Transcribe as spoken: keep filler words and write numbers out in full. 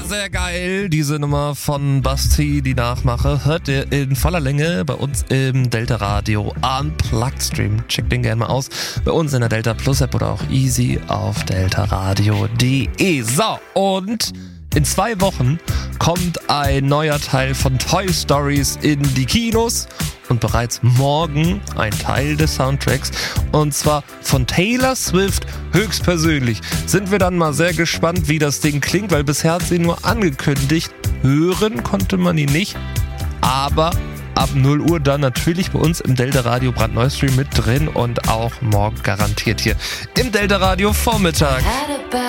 sehr geil, diese Nummer von Basti, die Nachmache, hört ihr in voller Länge bei uns im Delta Radio Unplugged Stream. Checkt den gerne mal aus. Bei uns in der Delta Plus App oder auch easy auf deltaradio punkt de. So, und in zwei Wochen kommt ein neuer Teil von Toy Stories in die Kinos und bereits morgen ein Teil des Soundtracks, und zwar von Taylor Swift höchstpersönlich. Sind wir dann mal sehr gespannt, wie das Ding klingt, weil bisher hat sie nur angekündigt, hören konnte man ihn nicht, aber ab null Uhr dann natürlich bei uns im Delta Radio brandneu Stream mit drin und auch morgen garantiert hier im Delta Radio Vormittag.